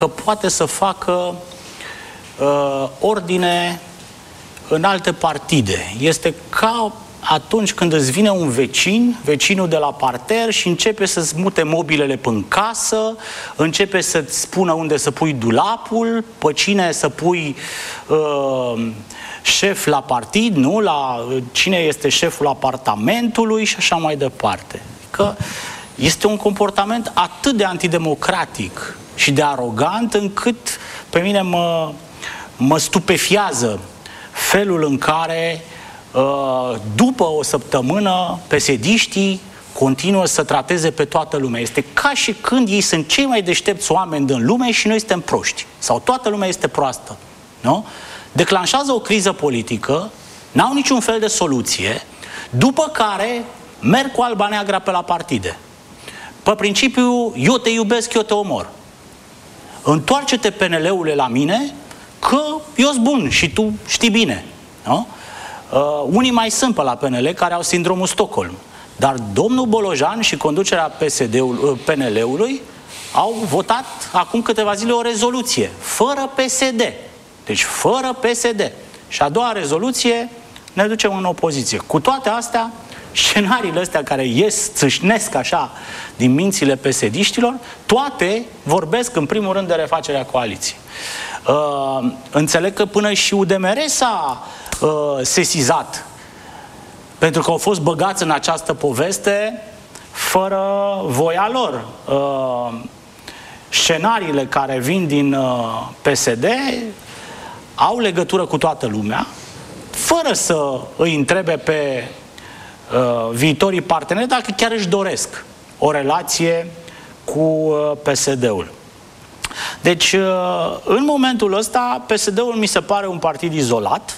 că poate să facă ordine în alte partide. Este ca atunci când îți vine un vecinul de la parter și începe să-ți mute mobilele în casă, începe să-ți spună unde să pui dulapul, pe cine să pui șef la partid, nu? La cine este șeful apartamentului și așa mai departe. Că este un comportament atât de antidemocratic și de arogant încât pe mine mă stupefiază felul în care după o săptămână PSD-știi continuă să trateze pe toată lumea. Este ca și când ei sunt cei mai deștepți oameni din lume și noi suntem proști. Sau toată lumea este proastă. Nu? Declanșează o criză politică, n-au niciun fel de soluție, după care merg cu alba neagră pe la partide. Pe principiu, eu te iubesc, eu te omor. Întoarce-te PNL-ule la mine, că eu sunt bun și tu știi bine. Nu? Unii mai sunt pe la PNL care au sindromul Stockholm. Dar domnul Bolojan și conducerea PNL-ului au votat acum câteva zile o rezoluție, fără PSD. Deci fără PSD. Și a doua rezoluție ne ducem în opoziție. Cu toate astea, scenariile astea care țâșnesc așa din mințile PSD-știlor, toate vorbesc în primul rând de refacerea coaliției. Înțeleg că până și UDMR s-a sesizat pentru că au fost băgați în această poveste fără voia lor. Scenariile care vin din PSD au legătură cu toată lumea, fără să îi întrebe pe viitorii parteneri dacă chiar își doresc o relație cu PSD-ul. Deci, în momentul ăsta, PSD-ul mi se pare un partid izolat,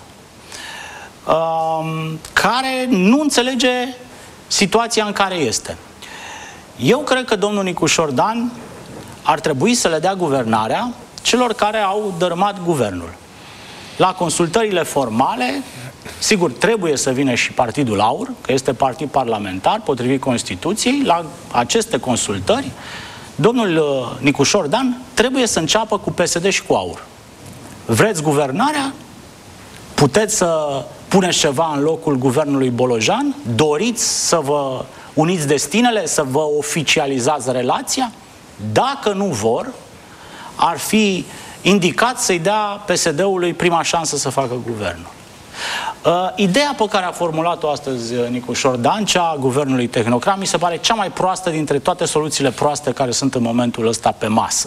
care nu înțelege situația în care este. Eu cred că domnul Nicușor Dan ar trebui să le dea guvernarea celor care au dărâmat guvernul. La consultările formale, sigur, trebuie să vină și Partidul Aur, că este partid parlamentar, potrivit Constituției. La aceste consultări, domnul Nicușor Dan trebuie să înceapă cu PSD și cu Aur. Vreți guvernarea? Puteți să puneți ceva în locul guvernului Bolojan? Doriți să vă uniți destinele, să vă oficializați relația? Dacă nu vor, ar fi indicat să-i dea PSD-ului prima șansă să facă guvernul. Ideea pe care a formulat-o astăzi Nicușor Dan, cea a guvernului tehnocrat, mi se pare cea mai proastă dintre toate soluțiile proaste care sunt în momentul ăsta pe masă.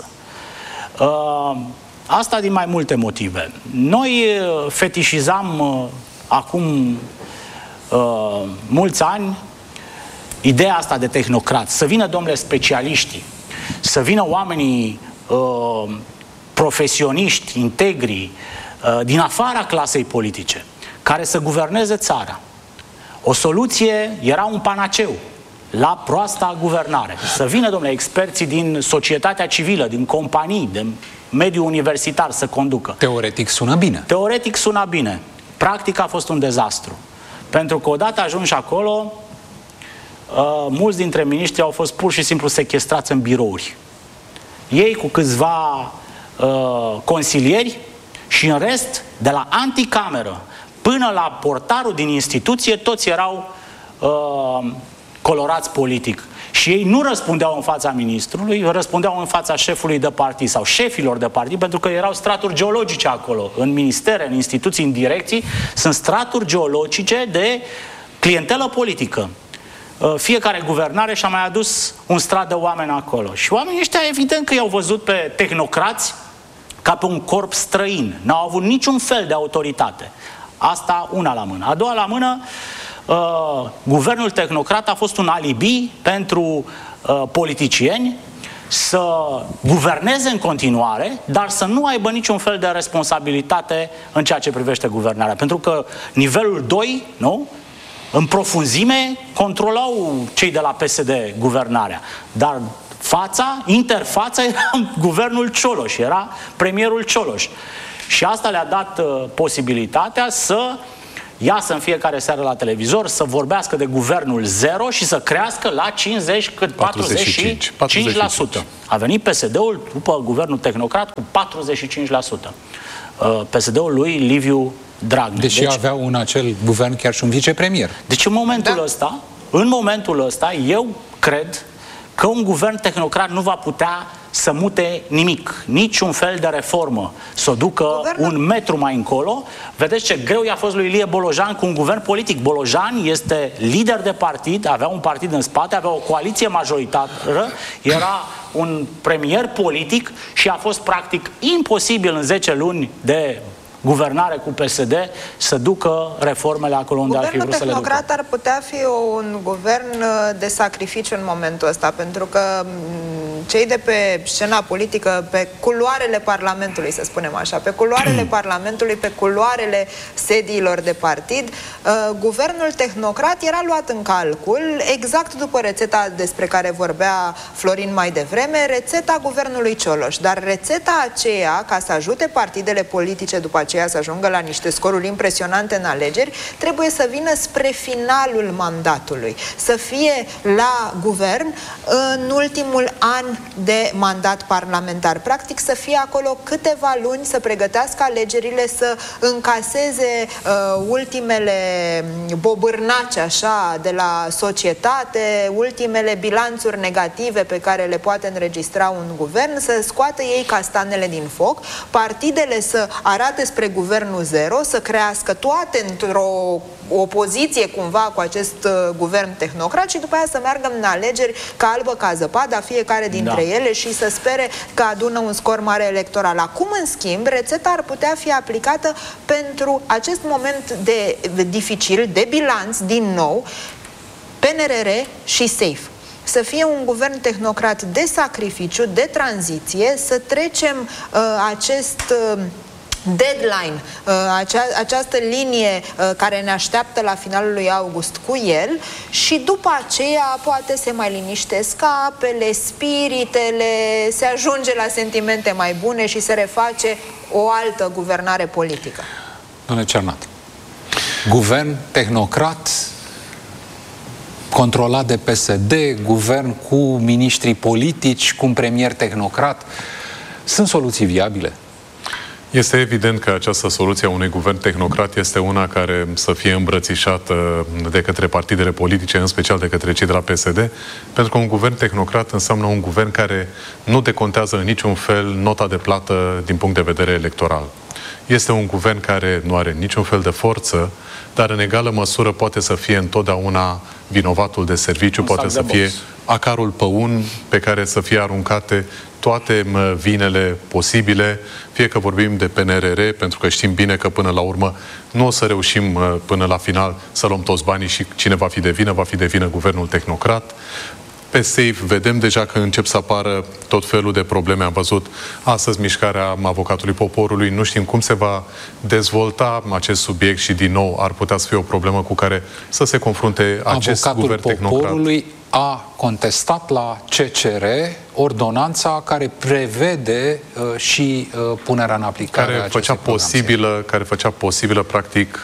Asta din mai multe motive. Noi fetișizam acum mulți ani ideea asta de tehnocrat. Să vină, domnule, specialiștii, să vină oamenii profesioniști, integri, din afara clasei politice, care să guverneze țara. O soluție era un panaceu la proasta guvernare. Să vină, domnule, experții din societatea civilă, din companii, din mediul universitar să conducă. Teoretic sună bine. Teoretic sună bine. Practic a fost un dezastru. Pentru că odată ajunși acolo, mulți dintre miniștri au fost pur și simplu sechestrați în birouri. Ei cu câțiva consilieri și în rest, de la anticameră până la portarul din instituție, toți erau colorați politic. Și ei nu răspundeau în fața ministrului, răspundeau în fața șefului de partid sau șefilor de partid, pentru că erau straturi geologice acolo. În ministere, în instituții, în direcții, sunt straturi geologice de clientelă politică. Fiecare guvernare și-a mai adus un strat de oameni acolo. Și oamenii ăștia, evident că i-au văzut pe tehnocrați ca pe un corp străin. N-au avut niciun fel de autoritate. Asta una la mână. A doua la mână, guvernul tehnocrat a fost un alibi pentru politicieni să guverneze în continuare, dar să nu aibă niciun fel de responsabilitate în ceea ce privește guvernarea. Pentru că nivelul 2, nu? În profunzime, controlau cei de la PSD guvernarea. Dar interfața era guvernul Cioloș, era premierul Cioloș. Și asta le-a dat posibilitatea să iasă în fiecare seară la televizor, să vorbească de guvernul zero și să crească la 45%. A venit PSD-ul după guvernul tehnocrat cu 45%. PSD-ul lui Liviu Dragnea. Deci avea un acel guvern chiar și un vicepremier. Deci în momentul ăsta, eu cred că un guvern tehnocrat nu va putea să mute nimic, niciun fel de reformă, să o ducă un metru mai încolo. Vedeți ce greu i-a fost lui Ilie Bolojan cu un guvern politic. Bolojan este lider de partid, avea un partid în spate, avea o coaliție majoritară, era un premier politic și a fost practic imposibil în 10 luni de guvernare cu PSD să ducă reformele acolo unde ar fi vrut să le ducă. Guvernul tehnocrat ar putea fi un guvern de sacrificiu în momentul ăsta, pentru că cei de pe scena politică, pe culoarele Parlamentului, să spunem așa, pe culoarele Parlamentului, pe culoarele sediilor de partid, guvernul tehnocrat era luat în calcul exact după rețeta despre care vorbea Florin mai devreme, rețeta guvernului Cioloș. Dar rețeta aceea, ca să ajute partidele politice după aceea să ajungă la niște scoruri impresionante în alegeri, trebuie să vină spre finalul mandatului, să fie la guvern în ultimul an de mandat parlamentar. Practic să fie acolo câteva luni, să pregătească alegerile, să încaseze ultimele bobârnace așa de la societate, ultimele bilanțuri negative pe care le poate înregistra un guvern, să scoată ei castanele din foc, partidele să arate spre guvernul zero, să crească toate într-o opoziție cumva cu acest guvern tehnocrat și după aia să meargă în alegeri ca albă ca zăpada fiecare dintre ele și să spere că adună un scor mare electoral. Acum, în schimb, rețeta ar putea fi aplicată pentru acest moment de dificil, de bilanț, din nou, PNRR și SAFE. Să fie un guvern tehnocrat de sacrificiu, de tranziție, să trecem acest deadline, această linie care ne așteaptă la finalul lui august cu el și după aceea poate se mai liniștesc apele, spiritele, se ajunge la sentimente mai bune și se reface o altă guvernare politică. Domnule Cernat, guvern tehnocrat controlat de PSD, guvern cu miniștri politici, cu un premier tehnocrat, sunt soluții viabile? Este evident că această soluție a unui guvern tehnocrat este una care să fie îmbrățișată de către partidele politice, în special de către cei de la PSD, pentru că un guvern tehnocrat înseamnă un guvern care nu decontează în niciun fel nota de plată din punct de vedere electoral. Este un guvern care nu are niciun fel de forță, dar în egală măsură poate să fie întotdeauna vinovatul de serviciu, poate să fie acarul păun pe care să fie aruncate toate vinele posibile, fie că vorbim de PNRR, pentru că știm bine că până la urmă nu o să reușim până la final să luăm toți banii și cine va fi de vină guvernul tehnocrat. Pe SAFE vedem deja că încep să apară tot felul de probleme. Am văzut astăzi mișcarea avocatului poporului. Nu știm cum se va dezvolta acest subiect și din nou ar putea să fie o problemă cu care să se confrunte acest guvern tehnocrat. Avocatul poporului a contestat la CCR ordonanța care prevede și punerea în aplicare a acestui program. Care făcea posibilă practic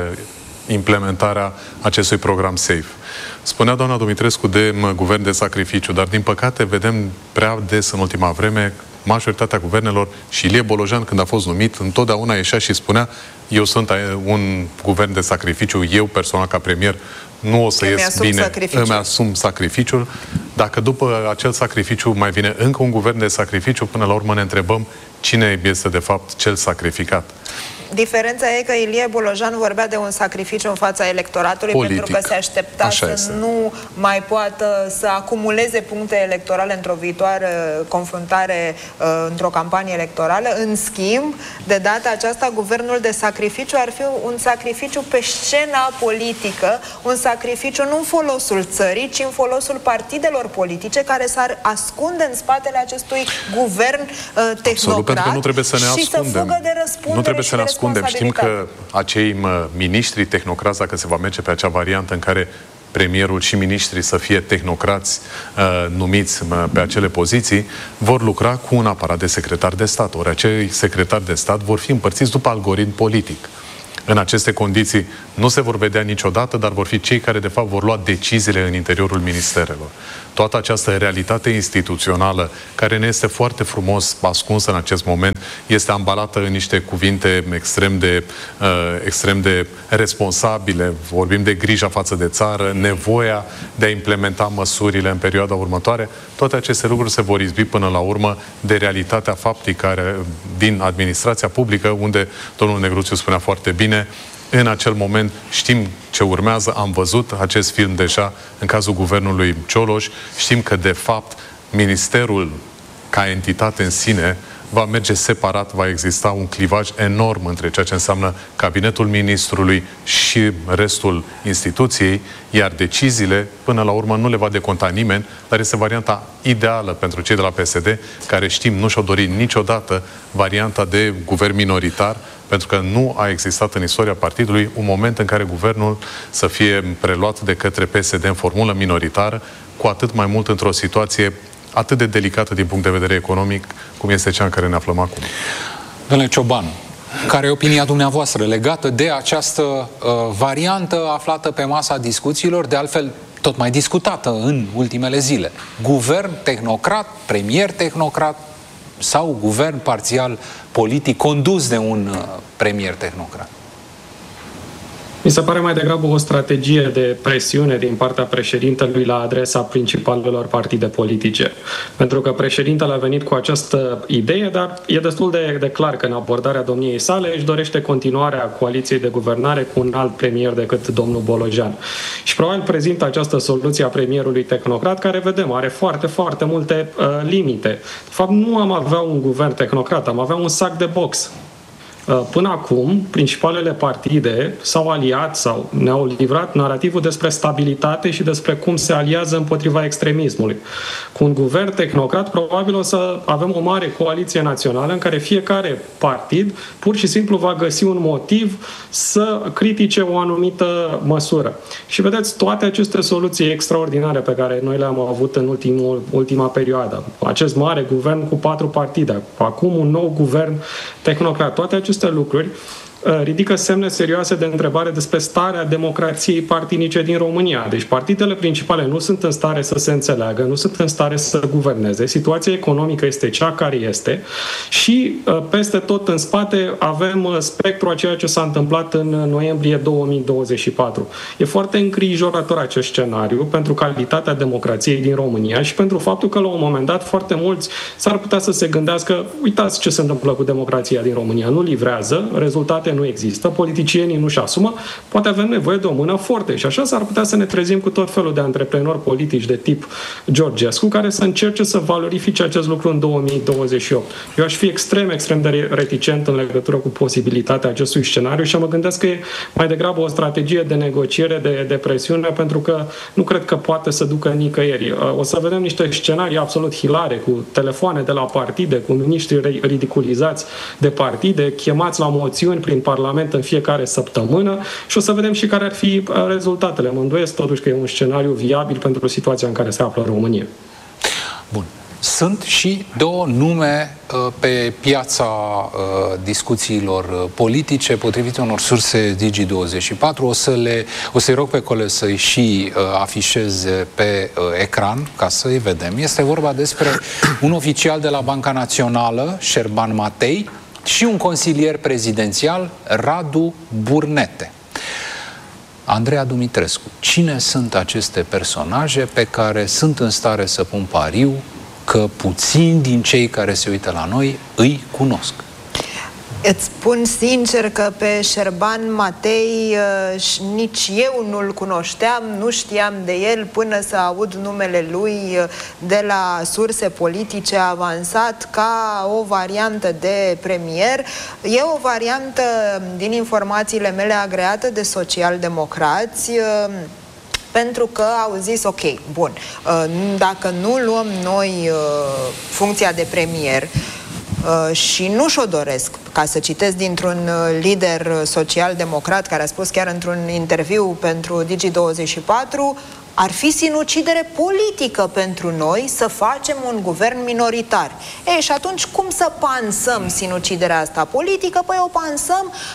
implementarea acestui program SAFE. Spunea doamna Dumitrescu de guvern de sacrificiu, dar din păcate vedem prea des în ultima vreme majoritatea guvernelor și Ilie Bolojan, când a fost numit, întotdeauna ieșea și spunea: eu sunt un guvern de sacrificiu, eu personal ca premier nu o să ies bine, îmi asum sacrificiul. Dacă după acel sacrificiu mai vine încă un guvern de sacrificiu, până la urmă ne întrebăm cine este de fapt cel sacrificat. Diferența e că Ilie Bolojan vorbea de un sacrificiu în fața electoratului politic, pentru că se aștepta nu mai poată să acumuleze puncte electorale într-o viitoare confruntare într-o campanie electorală. În schimb, de data aceasta, guvernul de sacrificiu ar fi un sacrificiu pe scena politică, un sacrificiu nu în folosul țării, ci în folosul partidelor politice care s-ar ascunde în spatele acestui guvern tehnocrat. Absolut, pentru că nu trebuie să ne ascundem. Și să fugă de răspundere. Nu trebuie să ne ascundem. Știm că acei miniștri tehnocrați, dacă se va merge pe acea variantă în care premierul și miniștrii să fie tehnocrați numiți pe acele poziții, vor lucra cu un aparat de secretari de stat. Ori acei secretari de stat vor fi împărțiți după algoritm politic. în aceste condiții nu se vor vedea niciodată, dar vor fi cei care de fapt vor lua deciziile în interiorul ministerelor. Toată această realitate instituțională, care ne este foarte frumos ascunsă în acest moment, este ambalată în niște cuvinte extrem de responsabile. Vorbim de grija față de țară, nevoia de a implementa măsurile în perioada următoare. Toate aceste lucruri se vor izbi până la urmă de realitatea faptică din administrația publică, unde domnul Negruțiu spunea foarte bine, în acel moment știm ce urmează, am văzut acest film deja în cazul guvernului Cioloș, știm că de fapt ministerul ca entitate în sine va merge separat, va exista un clivaj enorm între ceea ce înseamnă cabinetul ministrului și restul instituției, iar deciziile, până la urmă, nu le va deconta nimeni, dar este varianta ideală pentru cei de la PSD, care știm, nu și-au dorit niciodată varianta de guvern minoritar, pentru că nu a existat în istoria partidului un moment în care guvernul să fie preluat de către PSD în formulă minoritară, cu atât mai mult într-o situație atât de delicată din punct de vedere economic, cum este cea în care ne aflăm acum. Domnule Cioban, care e opinia dumneavoastră legată de această variantă aflată pe masa discuțiilor, de altfel tot mai discutată în ultimele zile? Guvern tehnocrat, premier tehnocrat sau guvern parțial politic condus de un premier tehnocrat? Mi se pare mai degrabă o strategie de presiune din partea președintelui la adresa principalelor partide politice. Pentru că președintele a venit cu această idee, dar e destul de clar că în abordarea domniei sale își dorește continuarea coaliției de guvernare cu un alt premier decât domnul Bolojan. Și probabil prezintă această soluție a premierului tehnocrat, care, vedem, are foarte, foarte multe limite. De fapt, nu am avea un guvern tehnocrat, am avea un sac de box. Până acum, principalele partide s-au aliat sau ne-au livrat narativul despre stabilitate și despre cum se aliază împotriva extremismului. Cu un guvern tehnocrat, probabil o să avem o mare coaliție națională în care fiecare partid pur și simplu va găsi un motiv să critique o anumită măsură. Și vedeți, toate aceste soluții extraordinare pe care noi le-am avut în ultima perioadă, acest mare guvern cu 4 partide, acum un nou guvern tehnocrat, toate aceste lucruri ridică semne serioase de întrebare despre starea democrației partinice din România. Deci partidele principale nu sunt în stare să se înțeleagă, nu sunt în stare să guverneze, situația economică este cea care este și peste tot în spate avem spectrul a ceea ce s-a întâmplat în noiembrie 2024. E foarte îngrijorător acest scenariu pentru calitatea democrației din România și pentru faptul că la un moment dat foarte mulți s-ar putea să se gândească, uitați ce se întâmplă cu democrația din România, nu livrează, rezultate nu există, politicienii nu-și asumă, poate avem nevoie de o mână forte și așa s-ar putea să ne trezim cu tot felul de antreprenori politici de tip Georgescu care să încerce să valorifice acest lucru în 2028. Eu aș fi extrem de reticent în legătură cu posibilitatea acestui scenariu și mă gândesc că e mai degrabă o strategie de negociere, de presiune, pentru că nu cred că poate să ducă nicăieri. O să vedem niște scenarii absolut hilare, cu telefoane de la partide, cu miniștri ridiculizați de partide, chemați la moțiuni prin Parlament în fiecare săptămână și o să vedem și care ar fi rezultatele. Mă îndoiesc totuși că e un scenariu viabil pentru situația în care se află România. Bun. Sunt și două nume pe piața discuțiilor politice, potrivit unor surse Digi24. O să-i rog pe colegi să-i și afișeze pe ecran, ca să-i vedem. Este vorba despre un oficial de la Banca Națională, Șerban Matei, și un consilier prezidențial, Radu Burnete. Andreea Dumitrescu, cine sunt aceste personaje pe care sunt în stare să pun pariu că puțini din cei care se uită la noi îi cunosc? Îți spun sincer că pe Șerban Matei nici eu nu-l cunoșteam, nu știam de el până să aud numele lui de la surse politice avansat ca o variantă de premier. E o variantă, din informațiile mele agreate, de social-democrați, pentru că au zis, ok, bun, dacă nu luăm noi funcția de premier și nu și-o doresc, ca să citesc dintr-un lider social-democrat care a spus chiar într-un interviu pentru Digi24, ar fi sinucidere politică pentru noi să facem un guvern minoritar. Și atunci cum să pansăm sinuciderea asta politică? Păi o pansăm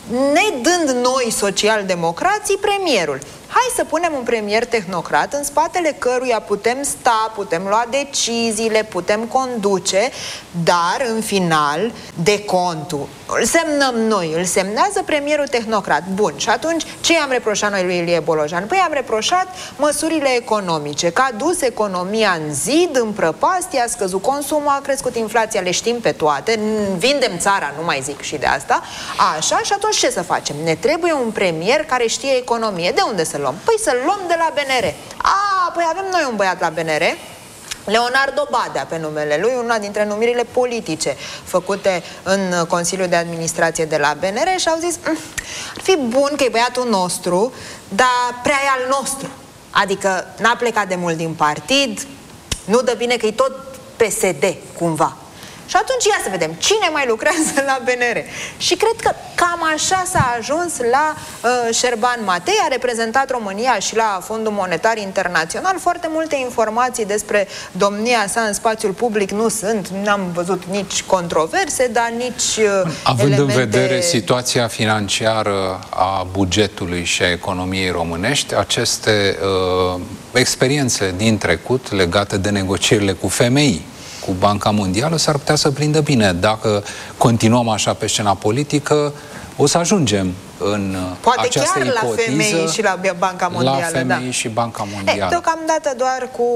ne dând noi socialdemocrații premierul. Hai să punem un premier tehnocrat în spatele căruia putem sta, putem lua deciziile, putem conduce, dar în final decontul îl semnăm noi, îl semnează premierul tehnocrat. Bun, și atunci ce i-am reproșat noi lui Ilie Bolojan? Păi am reproșat măsurile economice, că a dus economia în zid, în prăpastie, a scăzut consumul, a crescut inflația, le știm pe toate, vindem țara, nu mai zic și de asta. Așa, și atunci ce să facem? Ne trebuie un premier care știe economie. De unde să luăm? Păi să luăm de la BNR. Păi avem noi un băiat la BNR, Leonardo Badea pe numele lui, una dintre numirile politice făcute în Consiliul de Administrație de la BNR, și au zis, ar fi bun că e băiatul nostru, dar prea e al nostru. Adică n-a plecat de mult din partid, nu dă bine că e tot PSD cumva. Și atunci ia să vedem cine mai lucrează la BNR. Și cred că cam așa s-a ajuns la Șerban Matei, a reprezentat România și la Fondul Monetar Internațional. Foarte multe informații despre domnia sa în spațiul public nu sunt, n-am văzut nici controverse, dar nici având elemente... în vedere situația financiară a bugetului și a economiei românești, aceste experiențe din trecut legate de negocierile cu FMI, cu Banca Mondială, s-ar putea să prindă bine. Dacă continuăm așa pe scena politică, o să ajungem în această ipotiză. Poate chiar la FMI și la Banca Mondială. La FMI și Banca Mondială. Deocamdată doar cu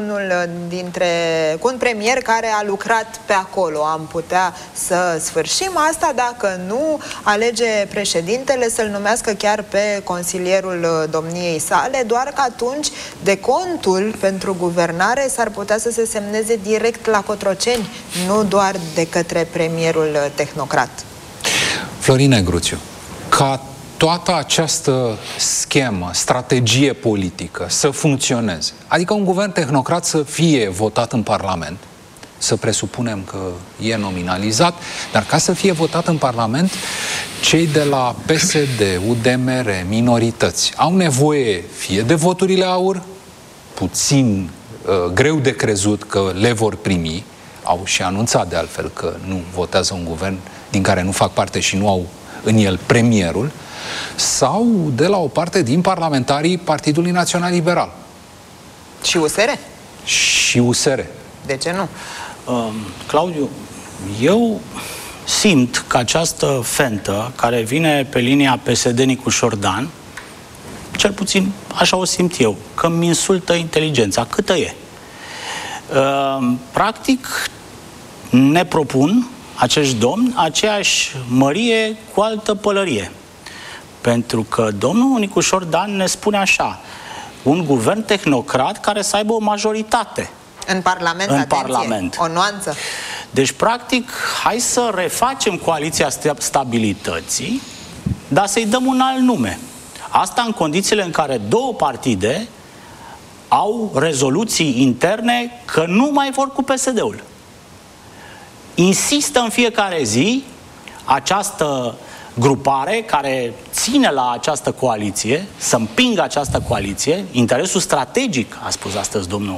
cu un premier care a lucrat pe acolo am putea să sfârșim asta, dacă nu alege președintele să-l numească chiar pe consilierul domniei sale, doar că atunci decontul pentru guvernare s-ar putea să se semneze direct la Cotroceni, nu doar de către premierul tehnocrat. Florin Negruțiu, ca toată această schemă, strategie politică să funcționeze, adică un guvern tehnocrat să fie votat în Parlament, să presupunem că e nominalizat, dar ca să fie votat în Parlament, cei de la PSD, UDMR, minorități, au nevoie fie de voturile aur, puțin greu de crezut că le vor primi, au și anunțat de altfel că nu votează un guvern din care nu fac parte și nu au în el premierul, sau de la o parte din parlamentarii Partidului Național Liberal. Și USR? Și USR. De ce nu? Claudiu, eu simt că această fentă care vine pe linia PSD Nicu Șordan, cel puțin așa o simt eu, că mi insultă inteligența, câtă e. Practic, ne propun acești domni aceeași mărie cu altă pălărie. Pentru că domnul Nicu Șordan ne spune așa, un guvern tehnocrat care să aibă o majoritate. În Parlament, în atenție, Parlament. O nuanță. Deci, practic, hai să refacem coaliția stabilității, dar să-i dăm un alt nume. Asta în condițiile în care două partide au rezoluții interne că nu mai vor cu PSD-ul. Insistă în fiecare zi această grupare care ține la această coaliție, să împingă această coaliție, interesul strategic, a spus astăzi domnul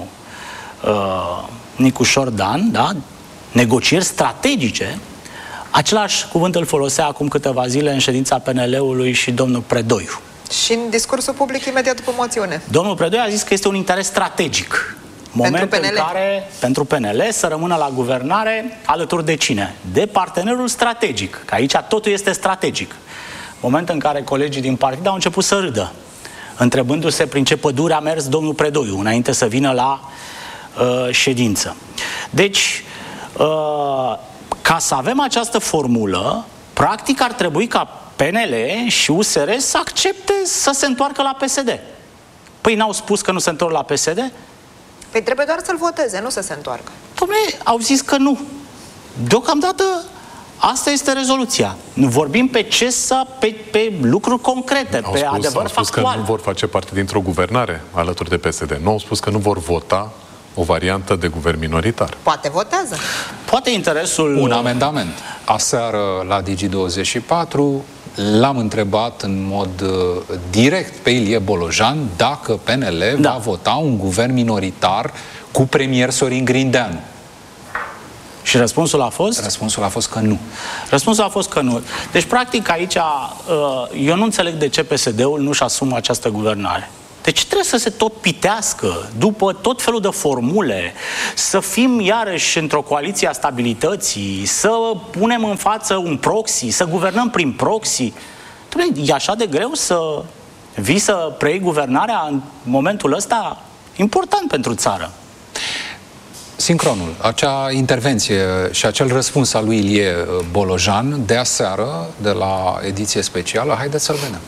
Nicu Șordan, da? Negocieri strategice. Același cuvânt îl folosea acum câteva zile în ședința PNL-ului și domnul Predoiu. Și în discursul public imediat după moțiune. Domnul Predoiu a zis că este un interes strategic. Momentul în care, pentru PNL, să rămână la guvernare alături de cine? De partenerul strategic, că aici totul este strategic. Moment în care colegii din partid au început să râdă, întrebându-se prin ce pădure a mers domnul Predoiu, înainte să vină la ședință. Deci, ca să avem această formulă, practic ar trebui ca PNL și USR să accepte să se întoarcă la PSD. Păi n-au spus că nu se întorc la PSD? Păi trebuie doar să-l voteze, nu să se întoarcă. Dom'le, au zis că nu. Deocamdată asta este rezoluția. Nu vorbim pe pe lucruri concrete, pe adevăr factual. Au spus că nu vor face parte dintr-o guvernare alături de PSD. Nu au spus că nu vor vota o variantă de guvern minoritar. Poate votează. Poate interesul... Un amendament. Aseară la Digi24 l-am întrebat în mod direct pe Ilie Bolojan dacă PNL va vota un guvern minoritar cu premier Sorin Grindeanu. Și răspunsul a fost? Răspunsul a fost că nu. Răspunsul a fost că nu. Deci, practic, aici, eu nu înțeleg de ce PSD-ul nu-și asumă această guvernare. Deci trebuie să se tot pitească după tot felul de formule, să fim iarăși într-o coaliție a stabilității, să punem în față un proxy, să guvernăm prin proxy. E așa de greu să vii să preiei guvernarea în momentul ăsta important pentru țară. Sincronul, acea intervenție și acel răspuns al lui Ilie Bolojan de aseară, de la ediție specială, haideți să-l vedem.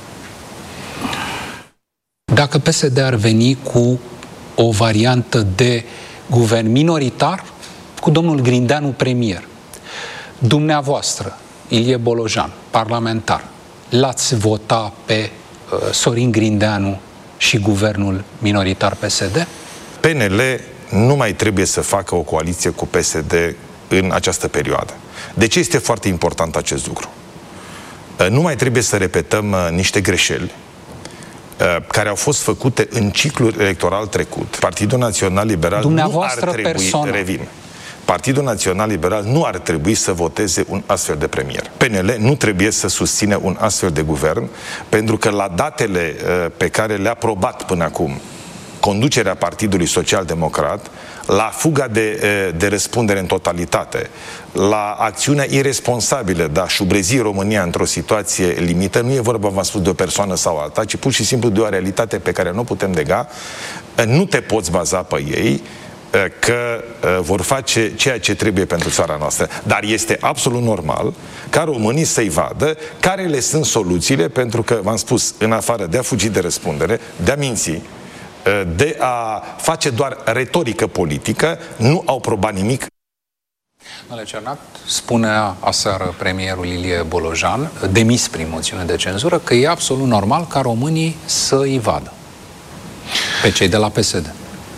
Dacă PSD ar veni cu o variantă de guvern minoritar, cu domnul Grindeanu premier, dumneavoastră, Ilie Bolojan, parlamentar, l-ați vota pe Sorin Grindeanu și guvernul minoritar PSD? PNL nu mai trebuie să facă o coaliție cu PSD în această perioadă. De ce este foarte important acest lucru? Nu mai trebuie să repetăm niște greșeli care au fost făcute în ciclul electoral trecut. Partidul Național Liberal nu ar trebui, Partidul Național Liberal nu ar trebui să voteze un astfel de premier. PNL nu trebuie să susține un astfel de guvern, pentru că la datele pe care le-a aprobat până acum conducerea Partidului Social-Democrat, la fuga de răspundere în totalitate, la acțiunea irresponsabilă de a șubrezi România într-o situație limită, nu e vorba, v-am spus, de o persoană sau alta, ci pur și simplu de o realitate pe care nu putem nega, nu te poți baza pe ei, că vor face ceea ce trebuie pentru țara noastră. Dar este absolut normal ca românii să-i vadă care le sunt soluțiile, pentru că, v-am spus, în afară de a fugi de răspundere, de a minți, de a face doar retorică politică, nu au probat nimic. Domnule Cernac, spunea aseară premierul Ilie Bolojan, demis prin moțiune de cenzură, că e absolut normal ca românii să-i vadă pe cei de la PSD.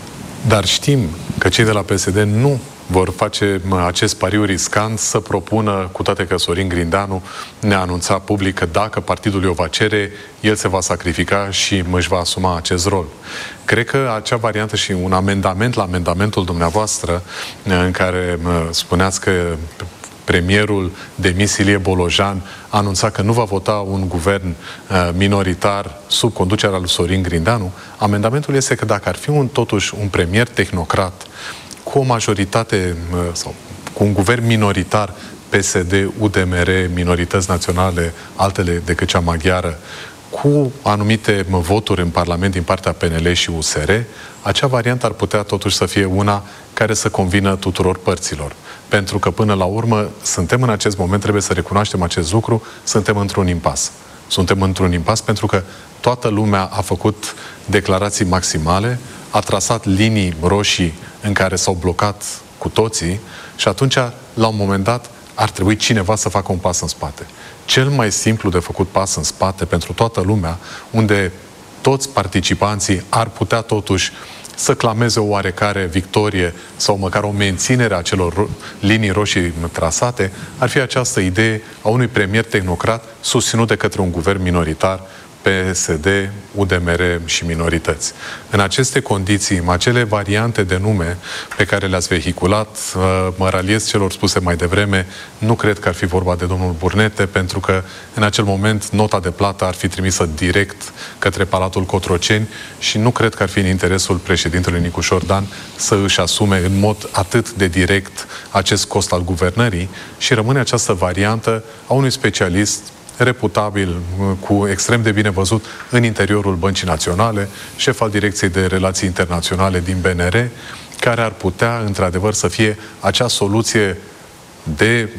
Dar știm că cei de la PSD nu vor face acest pariu riscant să propună, cu toate că Sorin Grindeanu ne-a anunțat public că dacă partidul o va cere, el se va sacrifica și își va asuma acest rol. Cred că acea variantă și un amendament la amendamentul dumneavoastră, în care spuneați că premierul demis Ilie Bolojan a anunțat că nu va vota un guvern minoritar sub conducerea lui Sorin Grindeanu, amendamentul este că dacă ar fi totuși un premier tehnocrat cu o majoritate sau cu un guvern minoritar, PSD, UDMR, minorități naționale, altele decât cea maghiară, cu anumite voturi în Parlament din partea PNL și USR, acea variantă ar putea totuși să fie una care să convină tuturor părților. Pentru că până la urmă suntem în acest moment, trebuie să recunoaștem acest lucru, suntem într-un impas. Suntem într-un impas pentru că toată lumea a făcut declarații maximale, a trasat linii roșii în care s-au blocat cu toții și atunci, la un moment dat, ar trebui cineva să facă un pas în spate. Cel mai simplu de făcut pas în spate pentru toată lumea, unde toți participanții ar putea totuși să clameze o oarecare victorie sau măcar o menținere a celor linii roșii trasate, ar fi această idee a unui premier tehnocrat susținut de către un guvern minoritar, PSD, UDMR și minorități. În aceste condiții, acele variante de nume pe care le-ați vehiculat, mă raliez celor spuse mai devreme, nu cred că ar fi vorba de domnul Burnete, pentru că în acel moment nota de plată ar fi trimisă direct către Palatul Cotroceni și nu cred că ar fi în interesul președintelui Nicușor Dan să își asume în mod atât de direct acest cost al guvernării și rămâne această variantă a unui specialist reputabil, cu extrem de bine văzut în interiorul Băncii Naționale, șef al Direcției de Relații Internaționale din BNR, care ar putea, într-adevăr, să fie acea soluție de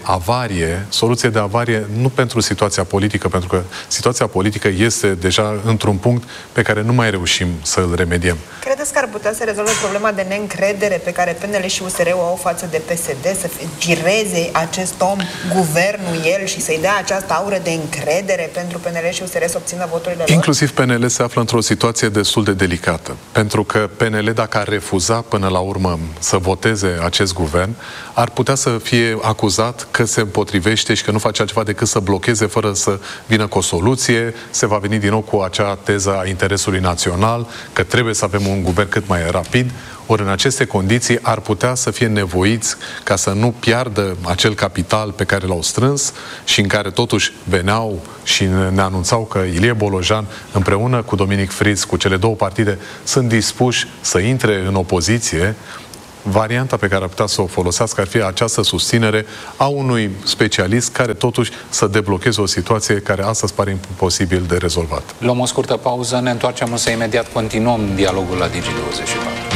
avarie, nu pentru situația politică, pentru că situația politică este deja într-un punct pe care nu mai reușim să-l remediem. Credeți că ar putea să rezolve problema de neîncredere pe care PNL și USR-ul au față de PSD, să gireze acest om, guvernul, el, și să-i dea această aură de încredere pentru PNL și USR să obțină voturile lor? Inclusiv PNL se află într-o situație destul de delicată, pentru că PNL, dacă ar refuza până la urmă să voteze acest guvern, ar putea să fie acuzat că se împotrivește și că nu face altceva decât să blocheze fără să vină cu o soluție. Se va veni din nou cu acea teză a interesului național, că trebuie să avem un guvern cât mai rapid. Ori în aceste condiții ar putea să fie nevoiți ca să nu piardă acel capital pe care l-au strâns și în care totuși veneau și ne anunțau că Ilie Bolojan împreună cu Dominic Fritz, cu cele două partide, sunt dispuși să intre în opoziție. Varianta pe care ar putea să o folosească ar fi această susținere a unui specialist care totuși să deblocheze o situație care astăzi pare imposibil de rezolvat. Luăm o scurtă pauză, ne întoarcem însă imediat, continuăm dialogul la Digi24.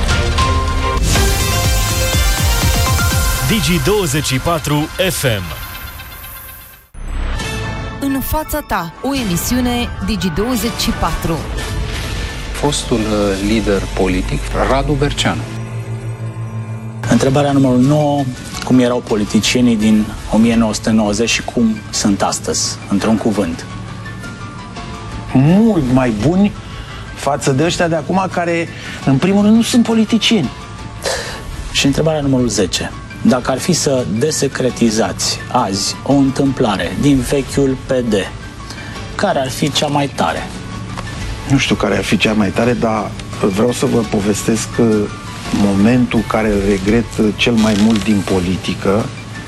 Digi24 FM. În fața ta, o emisiune Digi24. Fostul lider politic, Radu Berceanu. Întrebarea numărul 9. Cum erau politicienii din 1990 și cum sunt astăzi, într-un cuvânt? Mult mai buni față de ăștia de acum care, în primul rând, nu sunt politicieni. Și întrebarea numărul 10. Dacă ar fi să desecretizați azi o întâmplare din vechiul PD, care ar fi cea mai tare? Nu știu care ar fi cea mai tare, dar vreau să vă povestesc momentul care îl regret cel mai mult din politică,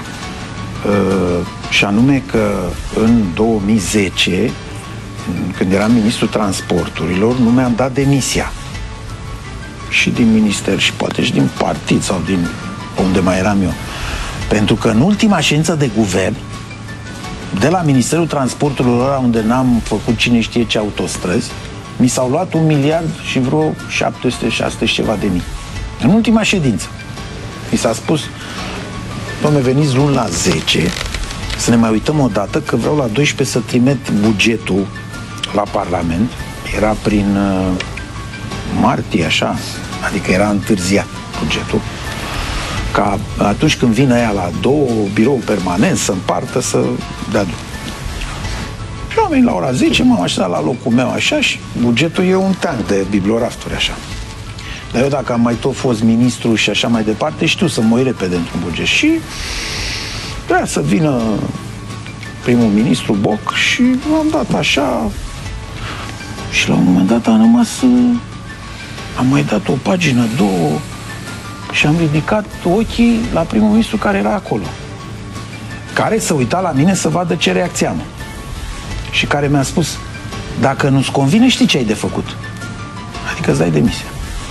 și anume că în 2010, când eram ministrul transporturilor, nu mi-am dat demisia. Și din minister și poate și din partid sau din unde mai eram eu. Pentru că în ultima ședință de guvern, de la Ministerul Transporturilor, unde n-am făcut cine știe ce autostrăzi, mi s-au luat 1 miliard și vreo 700-600 și ceva de mii. În ultima ședință. Mi s-a spus: dom'le, veniți luni la 10 să ne mai uităm o dată, că vreau la 12 să trimit bugetul la Parlament. Era prin martie, așa, adică era întârziat bugetul, ca atunci când vine aia la 2 birou permanent să împartă, să dea. Și am venit la ora 10, m-am așezat la locul meu așa și bugetul e un tank de bibliorafturi așa. Dar eu, dacă am mai tot fost ministru și așa mai departe, știu să mă uit repede într-un buget. Și vrea să vină primul ministru Boc și am dat așa. Și la un moment dat am rămas, am mai dat o pagină, 2, și am ridicat ochii la primul ministru care era acolo, care se uita la mine să vadă ce reacție am. Și care mi-a spus: dacă nu-ți convine, știi ce ai de făcut? Adică îți dai demisia.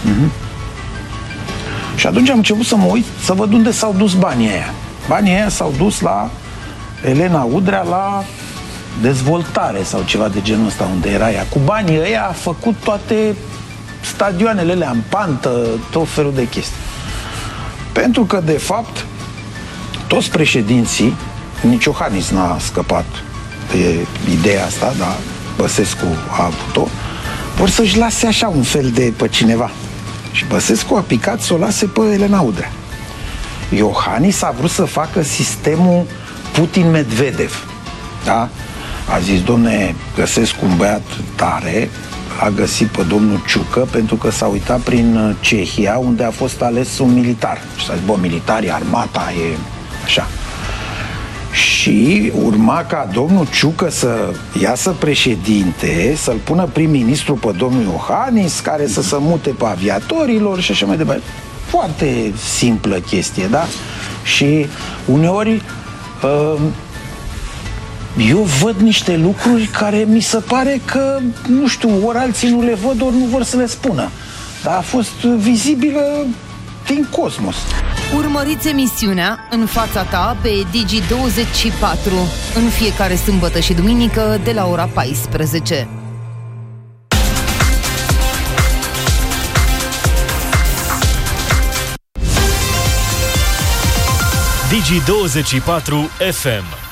Și atunci am început să mă uit, să văd unde s-au dus banii aia. Banii aia s-au dus la Elena Udrea, la dezvoltare sau ceva de genul ăsta, unde era ea. Cu banii ăia a făcut toate stadioanele alea în pantă, tot felul de chestii. Pentru că, de fapt, toți președinții, nici Iohannis n-a scăpat de ideea asta, dar Băsescu a avut-o, vor să-și lase așa un fel de pe cineva. Și Băsescu a picat să o lase pe Elena Udrea. Iohannis a vrut să facă sistemul Putin-Medvedev. Da? A zis: domne, găsesc un băiat tare, a găsit pe domnul Ciucă, pentru că s-a uitat prin Cehia, unde a fost ales un militar. Și s-a zis: bă, militarii, armata, e așa. Și urma ca domnul Ciucă să iasă președinte, să-l pună prim-ministru pe domnul Iohannis, care să se mute pe aviatorilor și așa mai departe. Foarte simplă chestie, da? Și uneori eu văd niște lucruri care mi se pare că, nu știu, ori alții nu le văd, ori nu vor să le spună. Dar a fost vizibilă din cosmos. Urmăriți emisiunea În fața ta pe Digi24 în fiecare sâmbătă și duminică de la ora 14. Digi24 FM.